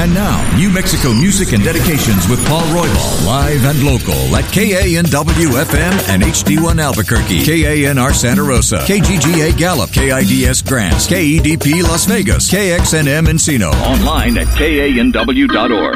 And now, New Mexico music and dedications with Paul Roybal, live and local at KANW-FM and HD1 Albuquerque, KANR Santa Rosa, KGGA Gallup, KIDS Grants, KEDP Las Vegas, KXNM Encino. Online at KANW.org.